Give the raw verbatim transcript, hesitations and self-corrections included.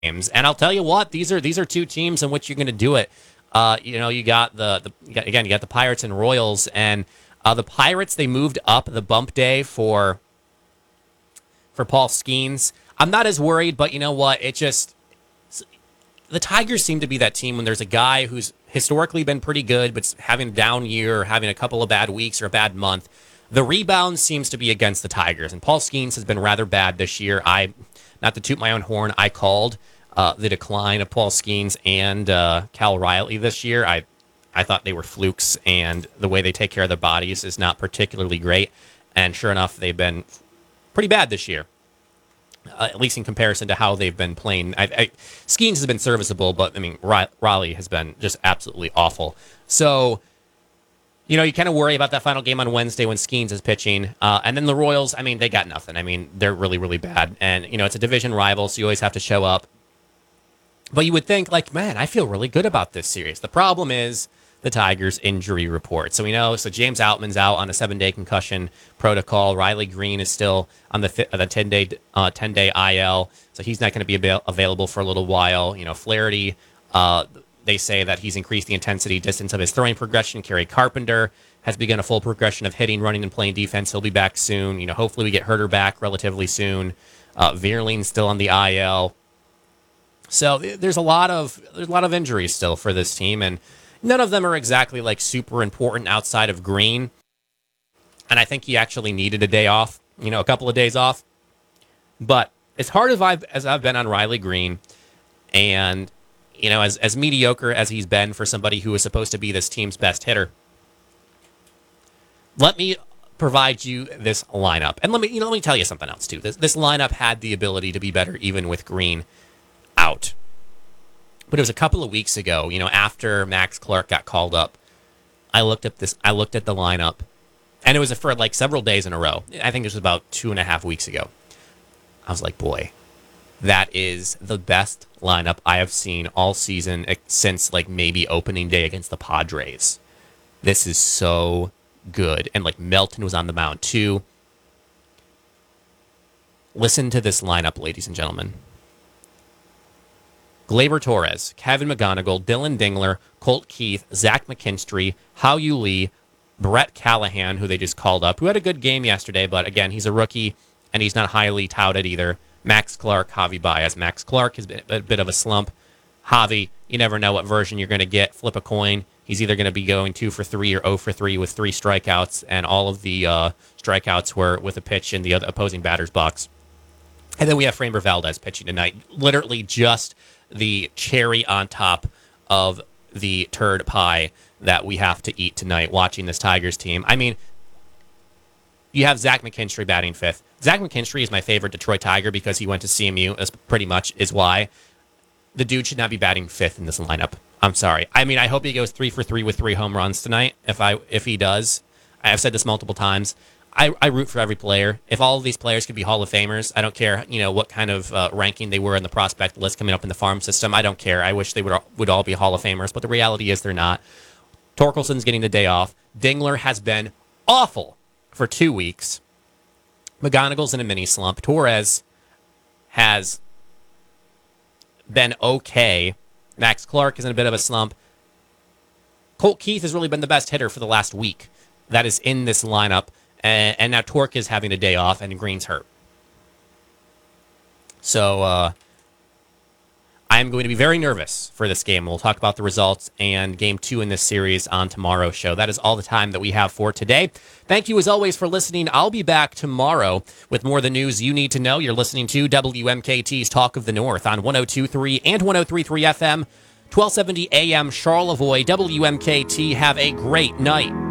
games. And I'll tell you what, these are these are two teams in which you're going to do it. Uh, you know, you got the, the you got, again, you got the Pirates and Royals, and uh, the Pirates, they moved up the bump day for for Paul Skeens. I'm not as worried, but you know what? It just the Tigers seem to be that team when there's a guy who's historically been pretty good, but having a down year or having a couple of bad weeks or a bad month. The rebound seems to be against the Tigers, and Paul Skeens has been rather bad this year. I, not to toot my own horn, I called uh, the decline of Paul Skeens and uh, Cal Riley this year. I, I thought they were flukes, and the way they take care of their bodies is not particularly great. And sure enough, they've been pretty bad this year, uh, at least in comparison to how they've been playing. I, I, Skeens has been serviceable, but I mean Riley has been just absolutely awful. So. You know, you kind of worry about that final game on Wednesday when Skeens is pitching. Uh, and then the Royals, I mean, they got nothing. I mean, they're really, really bad. And, you know, it's a division rival, so you always have to show up. But you would think, like, man, I feel really good about this series. The problem is the Tigers' injury report. So we know, so James Outman's out on a seven-day concussion protocol. Riley Green is still on the the ten-day uh, ten-day I L, so he's not going to be avail- available for a little while. You know, Flaherty, uh they say that he's increased the intensity distance of his throwing progression. Kerry Carpenter has begun a full progression of hitting, running, and playing defense. He'll be back soon. You know, hopefully we get Herter back relatively soon. Uh, Vierling's still on the I L. So there's a lot of there's a lot of injuries still for this team, and none of them are exactly like super important outside of Green. And I think he actually needed a day off, you know, a couple of days off. But as hard as I've as I've been on Riley Green, and you know, as, as mediocre as he's been for somebody who is supposed to be this team's best hitter, let me provide you this lineup. And let me, you know, let me tell you something else, too. This, this lineup had the ability to be better even with Green out. But it was a couple of weeks ago, you know, after Max Clark got called up, I looked at this, I looked at the lineup, and it was for like several days in a row. I think this was about two and a half weeks ago. I was like, boy, that is the best lineup I have seen all season since like maybe opening day against the Padres. This is so good. And like Melton was on the mound too. Listen to this lineup, ladies and gentlemen. Gleyber Torres, Kevin McGonigal, Dylan Dingler, Colt Keith, Zach McKinstry, Hao-Yu Lee, Brett Callahan, who they just called up, who had a good game yesterday, but again, he's a rookie and he's not highly touted either. Max Clark, Javi Baez. Max Clark has been a bit of a slump. Javi, you never know what version you're going to get. Flip a coin. He's either going to be going two for three or oh for three with three strikeouts, and all of the uh, strikeouts were with a pitch in the other opposing batter's box. And then we have Framber Valdez pitching tonight. Literally just the cherry on top of the turd pie that we have to eat tonight watching this Tigers team. I mean, you have Zach McKinstry batting fifth. Zach McKinstry is my favorite Detroit Tiger because he went to C M U. That's pretty much is why. The dude should not be batting fifth in this lineup. I'm sorry. I mean, I hope he goes three for three with three home runs tonight. If I if he does, I've said this multiple times. I, I root for every player. If all of these players could be Hall of Famers, I don't care. You know what kind of uh, ranking they were in the prospect list coming up in the farm system. I don't care. I wish they would would all be Hall of Famers, but the reality is they're not. Torkelson's getting the day off. Dingler has been awful for two weeks. McGonigal's in a mini slump. Torres has been okay. Max Clark is in a bit of a slump. Colt Keith has really been the best hitter for the last week. That is in this lineup. And, and now Torque is having a day off and Green's hurt. So uh, I'm going to be very nervous for this game. We'll talk about the results and game two in this series on tomorrow's show. That is all the time that we have for today. Thank you as always for listening. I'll be back tomorrow with more of the news you need to know. You're listening to W M K T's Talk of the North on one oh two point three and one oh three point three F M, twelve seventy A M Charlevoix. W M K T, have a great night.